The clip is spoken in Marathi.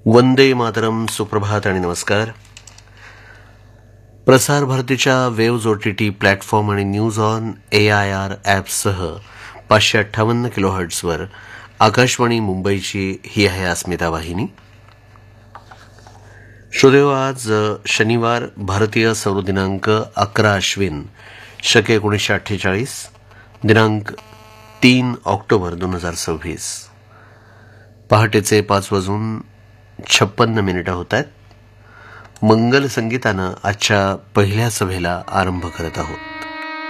वंदे मातरम. सुप्रभात आणि नमस्कार. प्रसार भारतीच्या वेव्ज OTT प्लॅटफॉर्म आणि न्यूज ऑन AIR ॲपसह 558 किलोहर्ट्झवर आकाशवाणी मुंबईची ही आहे अस्मिता वाहिनी. श्रोतेहो, आज शनिवार, भारतीय सौर दिनांक 11 अश्विन शके 1948, दिनांक 3 ऑक्टोबर 2026. पहाटेचे 5:56 होत आहेत. मंगल संगीतानं आजच्या पहिल्या सभेला आरंभ करत आहोत.